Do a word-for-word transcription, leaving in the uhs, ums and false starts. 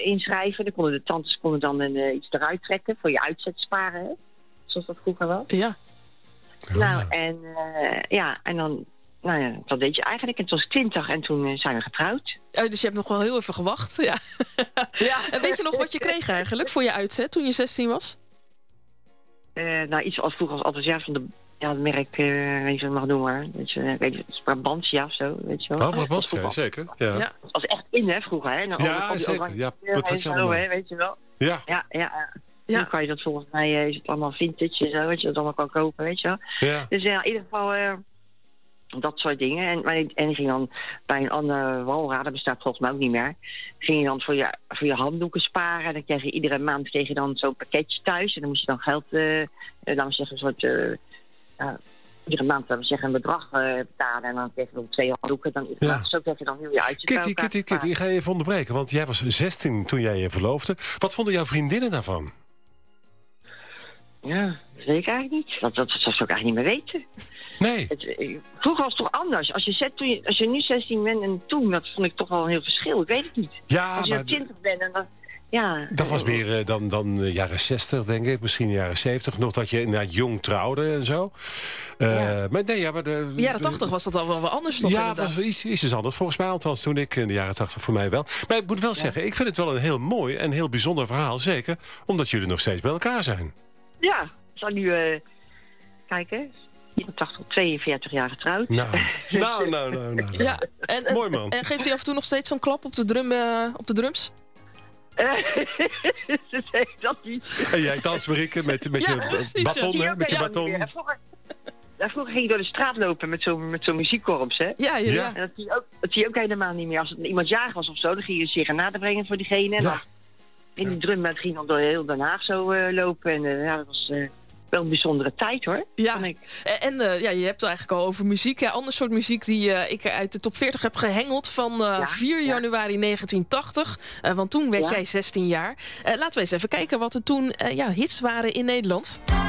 uh, inschrijven. Dan konden de tantes konden dan een, uh, iets eruit trekken voor je uitzet sparen. Hè? Zoals dat vroeger was. Ja. Ja. Nou, en uh, ja, en dan... Nou ja, dat deed je eigenlijk. En toen was ik twintig en toen uh, zijn we getrouwd. Oh, dus je hebt nog wel heel even gewacht. Ja. Ja. En weet je nog wat je kreeg eigenlijk voor je uitzet toen je zestien was? Uh, nou, iets als vroeger als enthousiast van de... Ja, het merk, uh, weet je wat ik mag noemen. Weet je, weet je, Brabantia of zo, weet je wel. Oh, Brabantia, zeker. Ja, ja. Dat was echt in, hè, vroeger. Hè? Nou, ja zeker. Ja, dat had je zo, allemaal. Hè, weet je wel. Ja. Ja, ja. Ja. Nu kan je dat volgens mij, uh, is het allemaal vintage en zo, weet je, dat allemaal kan kopen, weet je wel. Ja. Dus ja, in ieder geval... Uh, dat soort dingen. En, maar, en ik ging dan bij een andere Walra, dat bestaat volgens mij ook niet meer. Ging je dan voor je, voor je handdoeken sparen. En dan kreeg je iedere maand kreeg je dan zo'n pakketje thuis. En dan moest je dan geld, uh, laten we zeggen, een soort... Uh, uh, iedere maand, laten we zeggen, een bedrag uh, betalen. En dan kreeg je dan twee handdoeken. Dan, ja. dan, zo kreeg je dan heel je uitje. Kitty, Kitty, Kitty, ik ga je even onderbreken. Want jij was zestien toen jij je verloofde. Wat vonden jouw vriendinnen daarvan? Ja, dat weet ik eigenlijk niet. Dat, dat, dat zou ik eigenlijk niet meer weten. Nee. Het, vroeger was het toch anders. Als je, zet, toen je, als je nu zestien bent en toen, dat vond ik toch wel een heel verschil. Ik weet het niet. Ja, als je maar twintig bent en dan... Ja. Dat was meer uh, dan, dan uh, jaren zestig, denk ik. Misschien jaren zeventig. Nog dat je inderdaad jong trouwde en zo. Uh, ja. Maar nee, ja, maar de... jaren tachtig was dat al wel wat anders toch? Ja, het was iets, iets anders. Volgens mij althans toen ik in de jaren tachtig voor mij wel. Maar ik moet wel ja. zeggen, ik vind het wel een heel mooi en heel bijzonder verhaal. Zeker omdat jullie nog steeds bij elkaar zijn. Ja, ik zal nu uh, kijken. vierentachtig, tweeënveertig jaar getrouwd. Nou, nou, nou, nou. nou. Ja, en, en, mooi man. En geeft hij af en toe nog steeds zo'n klap op de, drum, uh, op de drums? Ze zei dat niet. En jij dans, Marieke, met, met ja, je precies, baton, ja. hè? Met je baton. Ja, vroeger, ja, vroeger ging je door de straat lopen met zo'n met zo'n muziekkorps, hè? Ja, ja, ja. Ja. En dat zie, je ook, dat zie je ook helemaal niet meer. Als het iemand jarig was of zo, dan ging je serenade brengen voor diegene. En Ja. dan in die drumband ging dan door heel Den Haag zo uh, lopen. En uh, ja, dat was... Uh, wel een bijzondere tijd, hoor. Ja, ik. en uh, ja, je hebt het eigenlijk al over muziek. Ja, ander soort muziek die uh, ik uit de top veertig heb gehengeld van uh, ja, vier januari negentien tachtig. Uh, want toen werd ja. jij zestien jaar. Uh, laten we eens even kijken wat er toen uh, ja, hits waren in Nederland.